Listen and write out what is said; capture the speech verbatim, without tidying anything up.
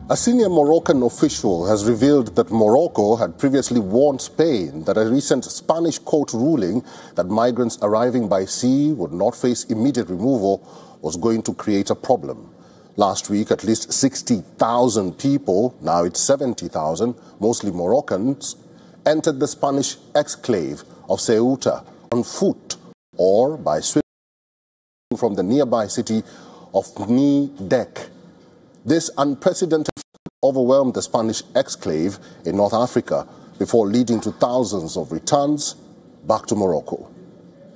A senior Moroccan official has revealed that Morocco had previously warned Spain that a recent Spanish court ruling that migrants arriving by sea would not face immediate removal was going to create a problem. Last week, at least sixty thousand people, now it's seventy thousand, mostly Moroccans, entered the Spanish exclave of Ceuta on foot or by swimming from the nearby city of Nidec. This unprecedented overwhelmed the Spanish exclave in North Africa before leading to thousands of returns back to Morocco.